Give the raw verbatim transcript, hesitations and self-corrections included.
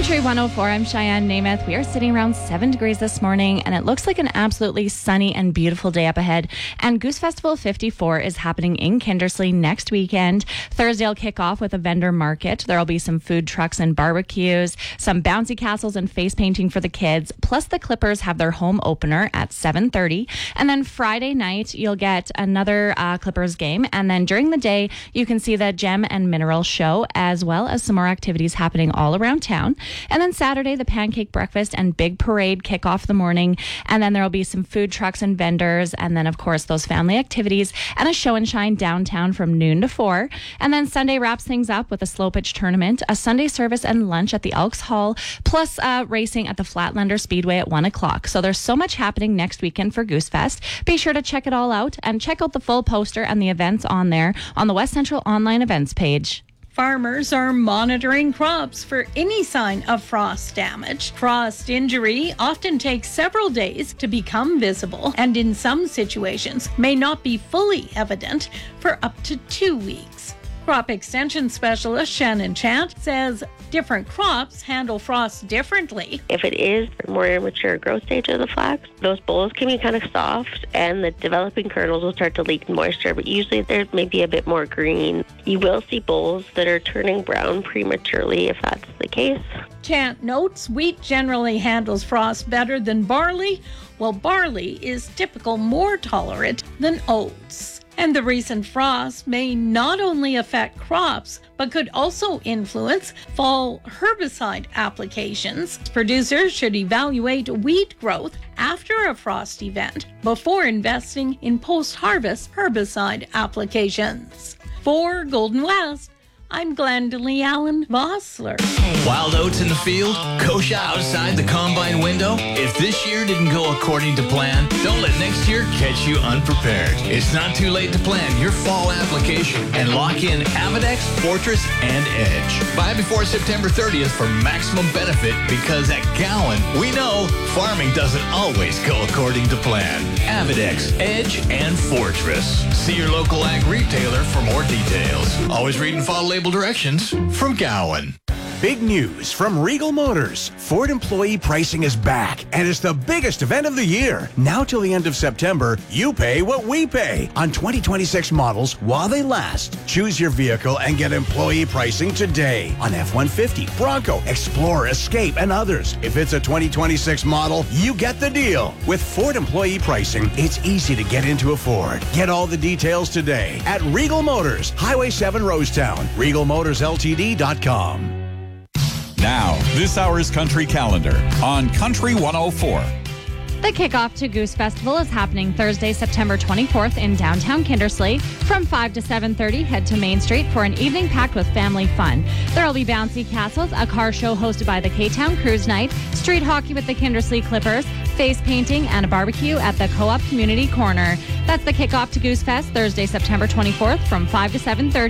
Country one oh four, I'm Cheyenne Namath. We are sitting around seven degrees this morning, and it looks like an absolutely sunny and beautiful day up ahead. And Goose Festival fifty-four is happening in Kindersley next weekend. Thursday will kick off with a vendor market. There will be some food trucks and barbecues, some bouncy castles and face painting for the kids. Plus, the Clippers have their home opener at seven thirty. And then Friday night, you'll get another uh, Clippers game. And then during the day, you can see the Gem and Mineral show, as well as some more activities happening all around town. And then Saturday, the pancake breakfast and big parade kick off the morning. And then there will be some food trucks and vendors. And then, of course, those family activities and a show and shine downtown from noon to four. And then Sunday wraps things up with a slow pitch tournament, a Sunday service and lunch at the Elks Hall, plus uh, racing at the Flatlander Speedway at one o'clock. So there's so much happening next weekend for Goose Fest. Be sure to check it all out and check out the full poster and the events on there on the West Central online events page. Farmers are monitoring crops for any sign of frost damage. Frost injury often takes several days to become visible, and in some situations may not be fully evident for up to two weeks. Crop extension specialist Shannon Chant says different crops handle frost differently. If it is the more immature growth stage of the flax, those bolls can be kind of soft and the developing kernels will start to leak moisture, but usually there may be a bit more green. You will see bolls that are turning brown prematurely if that's the case. Chant notes wheat generally handles frost better than barley, while barley is typical more tolerant than oats. And the recent frost may not only affect crops, but could also influence fall herbicide applications. Producers should evaluate wheat growth after a frost event before investing in post-harvest herbicide applications. For Golden West, I'm Glendalee Allen Vossler. Wild oats in the field? Kosher outside the combine window? If this year didn't go according to plan, don't let next year catch you unprepared. It's not too late to plan your fall application and lock in Avedex, Fortress, and Edge. Buy before September thirtieth for maximum benefit, because at Gowan, we know farming doesn't always go according to plan. Avedex, Edge, and Fortress. See your local ag retailer for more details. Always read and follow label directions from Gowan. Big news from Regal Motors. Ford employee pricing is back, and it's the biggest event of the year. Now till the end of September, you pay what we pay on twenty twenty-six models while they last. Choose your vehicle and get employee pricing today on F one fifty, Bronco, Explorer, Escape, and others. If it's a twenty twenty-six model, you get the deal. With Ford employee pricing, it's easy to get into a Ford. Get all the details today at Regal Motors, Highway seven, Rosetown, regal motors l t d dot com. Now, this hour's country calendar on Country one oh four. The kickoff to Goose Festival is happening Thursday, September twenty-fourth in downtown Kindersley. From five to seven thirty, head to Main Street for an evening packed with family fun. There will be bouncy castles, a car show hosted by the K-Town Cruise Night, street hockey with the Kindersley Clippers, face painting, and a barbecue at the Co-op Community Corner. That's the kickoff to Goose Fest, Thursday, September twenty-fourth from five to seven thirty.